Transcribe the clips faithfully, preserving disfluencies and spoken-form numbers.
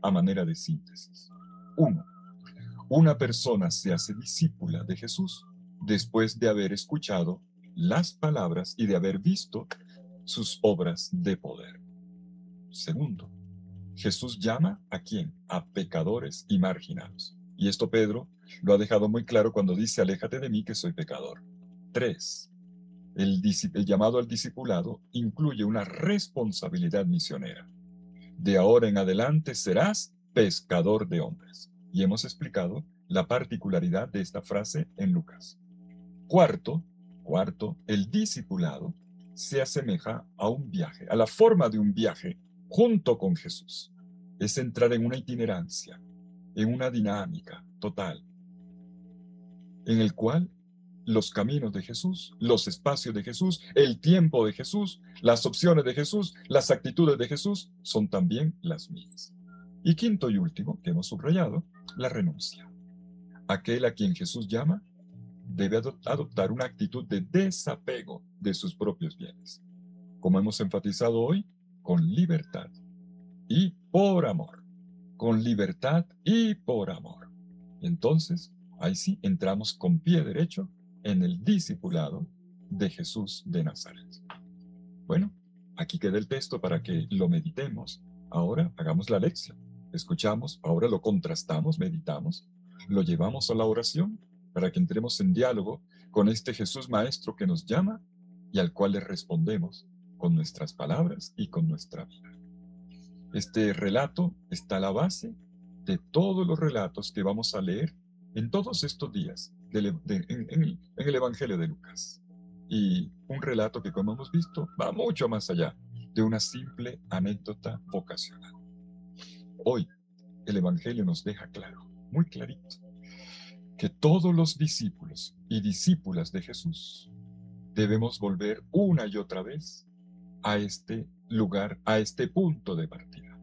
a manera de síntesis. Uno, una persona se hace discípula de Jesús después de haber escuchado las palabras y de haber visto sus obras de poder. Segundo, Jesús llama ¿a quién? A pecadores y marginados. Y esto Pedro lo ha dejado muy claro cuando dice, aléjate de mí que soy pecador. Tres, el, el llamado al discipulado incluye una responsabilidad misionera. De ahora en adelante serás pescador de hombres. Y hemos explicado la particularidad de esta frase en Lucas. Cuarto, cuarto, el discipulado se asemeja a un viaje, a la forma de un viaje junto con Jesús. Es entrar en una itinerancia, en una dinámica total, en el cual los caminos de Jesús, los espacios de Jesús, el tiempo de Jesús, las opciones de Jesús, las actitudes de Jesús son también las mías. Y quinto y último, que hemos subrayado, la renuncia. Aquel a quien Jesús llama debe adoptar una actitud de desapego de sus propios bienes. Como hemos enfatizado hoy, con libertad y por amor. Con libertad y por amor. Entonces, ahí sí entramos con pie derecho en el discipulado de Jesús de Nazaret. Bueno, aquí queda el texto para que lo meditemos. Ahora hagamos la lección. Escuchamos, ahora lo contrastamos, meditamos, lo llevamos a la oración para que entremos en diálogo con este Jesús Maestro que nos llama y al cual le respondemos con nuestras palabras y con nuestra vida. Este relato está a la base de todos los relatos que vamos a leer en todos estos días de, de, en, en, el, en el Evangelio de Lucas. Y un relato que, como hemos visto, va mucho más allá de una simple anécdota vocacional. Hoy, el Evangelio nos deja claro, muy clarito, que todos los discípulos y discípulas de Jesús debemos volver una y otra vez a este lugar, a este punto de partida.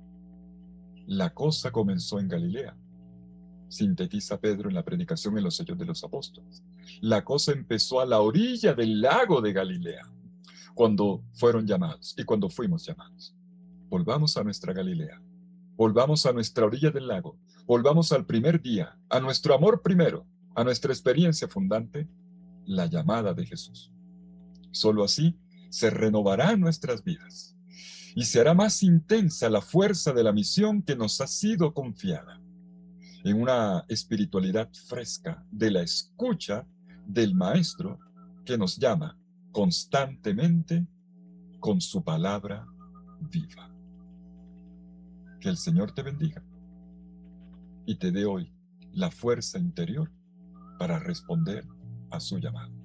La cosa comenzó en Galilea, sintetiza Pedro en la predicación en los Hechos de los Apóstoles. La cosa empezó a la orilla del lago de Galilea, cuando fueron llamados y cuando fuimos llamados. Volvamos a nuestra Galilea, volvamos a nuestra orilla del lago, volvamos al primer día, a nuestro amor primero, a nuestra experiencia fundante, la llamada de Jesús. Solo así se renovarán nuestras vidas y se hará más intensa la fuerza de la misión que nos ha sido confiada, en una espiritualidad fresca de la escucha del Maestro que nos llama constantemente con su palabra viva. Que el Señor te bendiga y te dé hoy la fuerza interior para responder a su llamado.